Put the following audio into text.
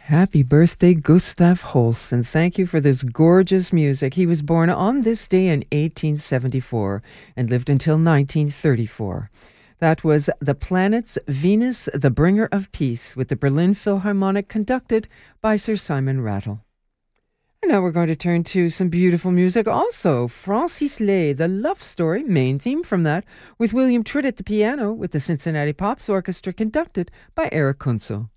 Happy birthday, Gustav Holst, and thank you for this gorgeous music. He was born on this day in 1874 and lived until 1934. That was The Planets, Venus, the Bringer of Peace, with the Berlin Philharmonic conducted by Sir Simon Rattle. And now we're going to turn to some beautiful music also. Francis Lay, The Love Story, main theme from that, with William Tritt at the piano, with the Cincinnati Pops Orchestra conducted by Eric Kunzel.